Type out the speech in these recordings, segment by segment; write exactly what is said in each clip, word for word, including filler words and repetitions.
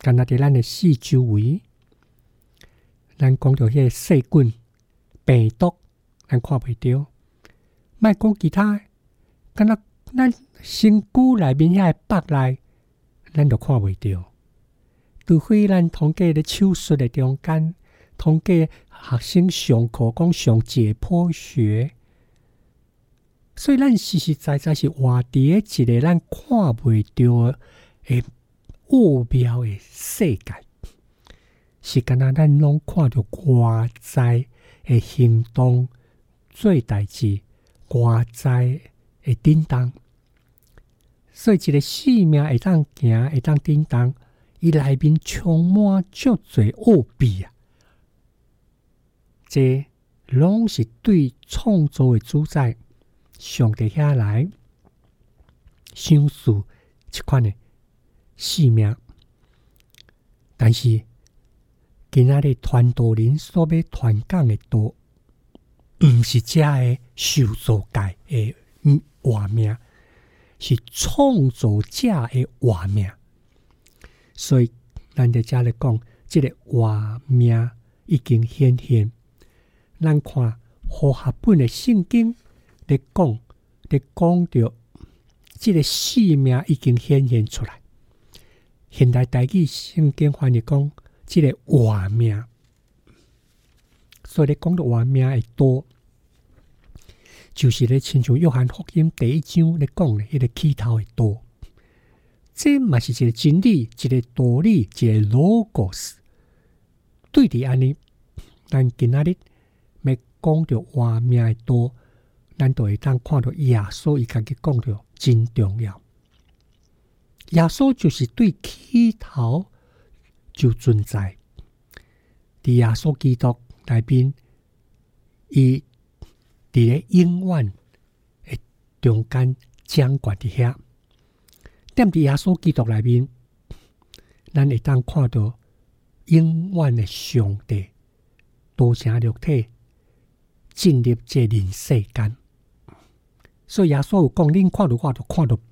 干那伫咱的四周围，咱讲到迄个细菌、病毒，咱看袂到。莫讲其他，干那咱身躯内面遐个腹内，咱就看袂到。除非咱通过咧手术的中间，通过学生上课讲上解剖学，所以咱实实在在是活伫一个咱看袂到的奥妙的世界，是敢若咱拢看到外在的行动做代志，外在的叮当。所以一个生命会当行，会当叮当，伊内面充满足侪奥秘啊！这拢是对创造的主宰上帝遐来想述一款的生命。但是今仔日传道人所要传讲的道，毋是遮的受造界的活命，是创造者的活命。所以咱在遮咧讲，即、这个活命已经显现。咱看和合本的圣经咧讲，咧讲到即个生命已经显现出来。现代台语圣经翻译讲，即个活命，所以咧讲到活命的道，就是咧亲像约翰福音第一章咧讲的迄个起头的道。这嘛是一个真理，一个道理，一个 logos。对伫安尼，咱今仔日要讲到活命的道，咱就会当看到耶稣伊家己讲到真重要。耶稣就是对起头就存在，伫耶稣基督内面，伊伫咧永远的中间掌管伫遐。踮伫耶稣基督内面，咱会当看到永远的上帝道成肉体进入这人世间。所以耶稣有讲：恁看到我，就看到爸；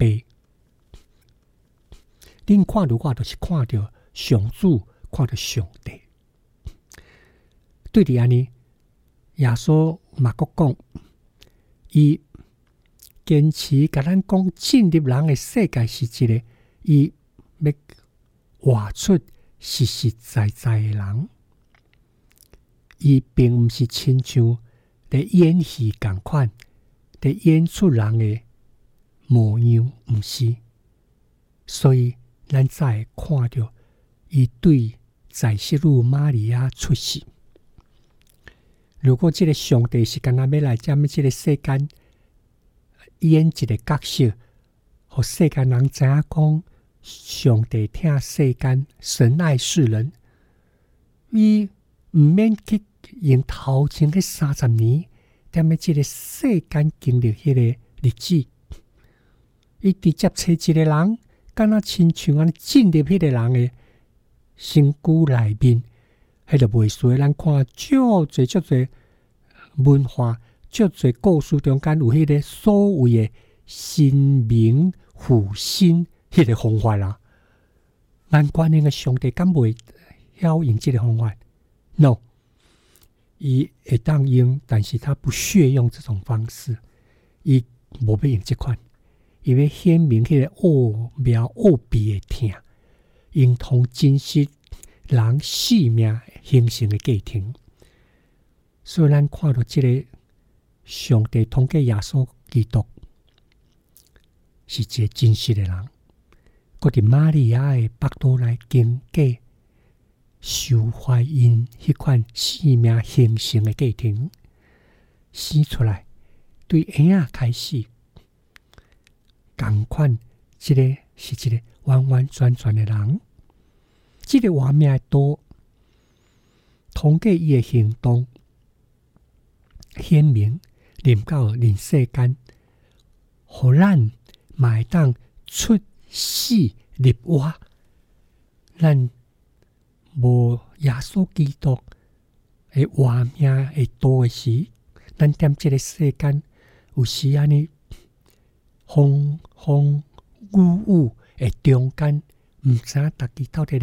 恁看到我，就是看到上主，看到上帝。对伫安尼，耶稣嘛佫讲，伊坚持甲咱讲，进入人的世界是一个伊要活出实实在在的人。伊并毋是亲像咧演戏共款，咧演出人的模样，毋是。所以咱才会看到伊对在世女玛利亚出世。如果这个上帝是干那要来占这个世间演一个角色，互世间人知影讲上帝疼世间，神爱世人，伊毋免去用头前迄三十年，踮咧这个世间经历迄个日子，伊直接找一个人，敢若亲像安尼进入迄个人的身躯内面，迄就袂衰。咱看足侪足侪文化，足侪故事中间有迄个所谓的神明附身迄个方法啦。咱观念的上帝敢袂晓用这个方法 ？No， 伊会当用，但是他不屑用这种方式。伊无要用这款，伊要显明迄个奥妙奥秘的疼，用通真实人生命形成的过程。所以咱看到这个上帝通过耶稣基督是一个真实的人，搁伫玛利亚的腹肚内经过受怀孕迄款生命形成的过程，生出来对婴仔开始，同款，这个是一个完完全全的人。这个活命的道，通过伊的行动显明临到人世间，互咱嘛会当出死入活。咱无耶稣基督的活命的道的时，咱踮这个世间有时安尼风风雨雨的中间，毋知影家己到底